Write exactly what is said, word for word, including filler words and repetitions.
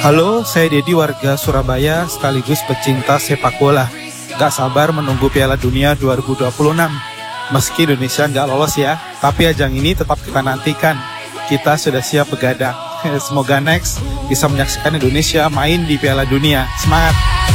Halo, saya Dedi, warga Surabaya sekaligus pecinta sepak bola. Gak sabar menunggu Piala Dunia dua ribu dua puluh enam. Meski Indonesia nggak lolos ya, tapi ajang ini tetap kita nantikan. Kita sudah siap begadang. Semoga next bisa menyaksikan Indonesia main di Piala Dunia. Semangat!